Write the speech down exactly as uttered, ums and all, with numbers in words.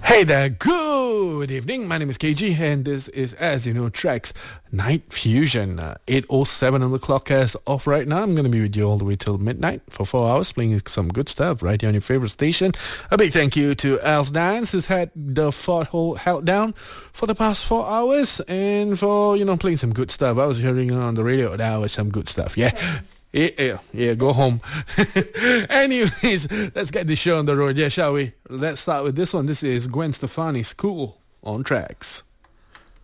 Hey there, good evening. My name is K G, and this is, as you know, Tracks Night Fusion. Uh, eight oh seven on the clock as of right now. I'm going to be with you all the way till midnight for four hours, playing some good stuff right here on your favorite station. A big thank you to Al's Dance, who's had the fort hole held down for the past four hours, and for, you know, playing some good stuff. I was hearing on the radio now with some good stuff, yeah. Yes. Yeah, yeah, yeah, go home. Anyways, let's get the show on the road, yeah, shall we? Let's start with this one. This is Gwen Stefani's Cool on Tracks.